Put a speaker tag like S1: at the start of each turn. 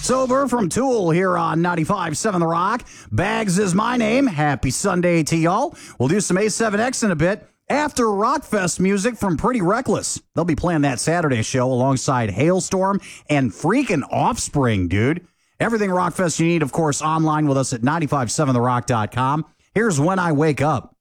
S1: Sober from Tool here on 95.7 The Rock. Bags is my name. Happy Sunday to y'all. We'll do some A7X in a bit. After Rockfest music from Pretty Reckless. They'll be playing that Saturday show alongside Hailstorm and freaking Offspring, dude. Everything Rockfest you need, of course, online with us at 957therock.com. Here's When I Wake Up.